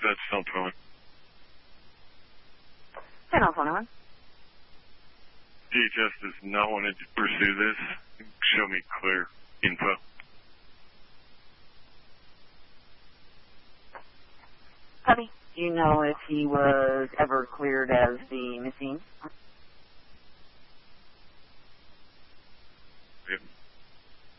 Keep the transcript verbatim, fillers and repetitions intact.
that's cell phone. ten oh one. D H S does not want to pursue this. Show me clear info. Copy. Do you know if he was ever cleared as the missing?